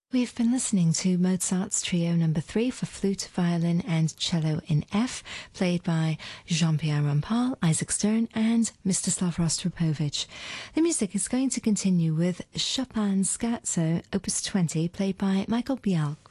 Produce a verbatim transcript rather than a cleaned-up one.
We've been listening to Mozart's Trio Number three for flute, violin and cello in F, played by Jean-Pierre Rampal, Isaac Stern and Mstislav Rostropovich. The music is going to continue with Chopin's Scherzo, Opus twenty, played by Michael Bial.